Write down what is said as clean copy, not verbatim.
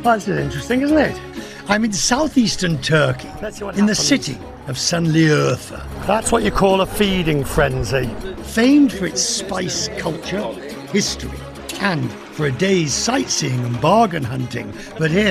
That's interesting, isn't it? I'm in southeastern Turkey, Let's see what in the happens. city of Sanliurfa. That's what you call a feeding frenzy. Famed for its spice culture, history, and for a day's sightseeing and bargain hunting. But here,